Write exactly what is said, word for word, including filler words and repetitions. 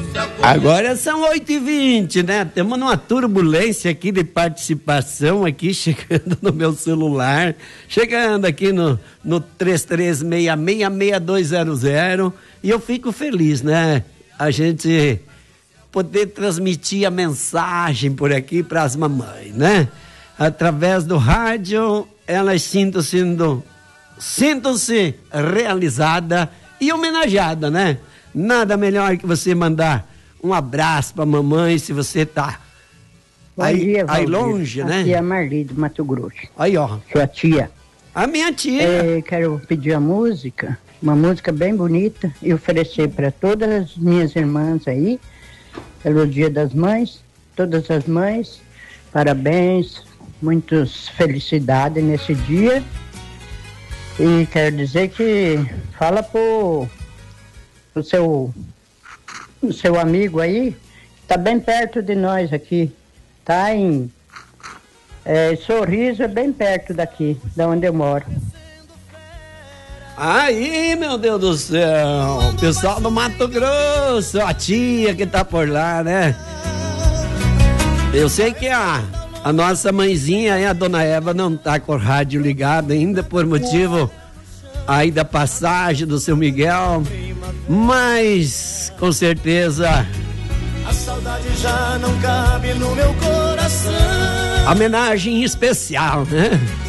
Agora são oito e vinte, né? Temos uma turbulência aqui de participação aqui, chegando no meu celular, chegando aqui no, no três três seis seis, seis dois zero zero, e eu fico feliz, né? A gente poder transmitir a mensagem por aqui para as mamães, né? Através do rádio, elas sintam-se sintam-se realizada e homenageada, né? Nada melhor que você mandar um abraço pra mamãe, se você tá Bom aí, dia, aí Valdir. longe, né? Aqui é a Marli do Mato Grosso. Aí, ó. Sua tia. A minha tia. É, quero pedir a música, uma música bem bonita, e oferecer para todas as minhas irmãs aí, pelo Dia das Mães, todas as mães, parabéns, muitas felicidades nesse dia. E quero dizer que fala pro, pro seu, pro seu amigo aí, tá bem perto de nós aqui, tá em é, Sorriso, é bem perto daqui, da onde eu moro. Aí, meu Deus do céu, pessoal do Mato Grosso, a tia que tá por lá, né? Eu sei que a, a nossa mãezinha, a dona Eva, não tá com o rádio ligado ainda por motivo aí da passagem do seu Miguel, mas com certeza a saudade já não cabe no meu coração. Homenagem especial, né?